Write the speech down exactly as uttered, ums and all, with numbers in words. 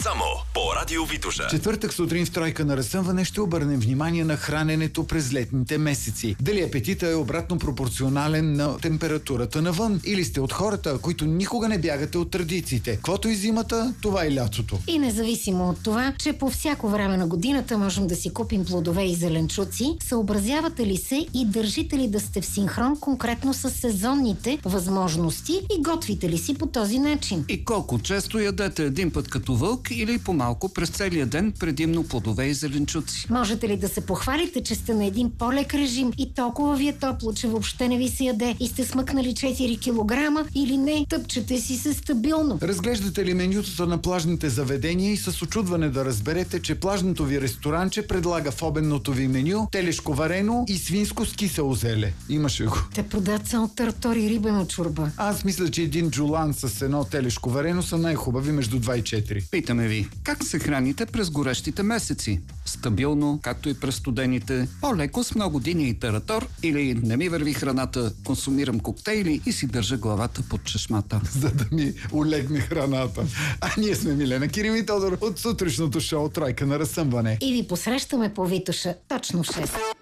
Само по Радио Витоша. Четвъртък сутрин в Тройка на разсъмване ще обърнем внимание на храненето през летните месеци. Дали апетита е обратно пропорционален на температурата навън, или сте от хората, които никога не бягате от традициите. Каквото и зимата, това и лятото. И независимо от това, че по всяко време на годината можем да си купим плодове и зеленчуци, съобразявате ли се и държите ли да сте в синхрон конкретно с сезонните възможности и готвите ли си по този начин? И колко често ядете един път като вълк или по-малко през целия ден, предимно плодове и зеленчуци? Можете ли да се похвалите, че сте на един по-лек режим и толкова ви е топло, че въобще не ви се яде и сте смъкнали четири килограма, или не, тъпчете си се стабилно? Разглеждате ли менютата на плажните заведения и с очудване да разберете, че плажното ви ресторанче предлага в обедното ви меню телешко варено и свинско с кисело зеле. Имаше го. Те продават само тартор и рибена чорба. Аз мисля, че един джулан с едно телешко варено са най-хубави между два и четири. Питаме ви, как се храните през горещите месеци? Стабилно, както и през студените, по-леко с много диня и таратор, или не ми върви храната, консумирам коктейли и си държа главата под чешмата? За да ми улегне храната. А ние сме Милена Кирил и Тодор от сутрешното шоу Тройка на разсъмване. И ви посрещаме по Витоша точно в шест.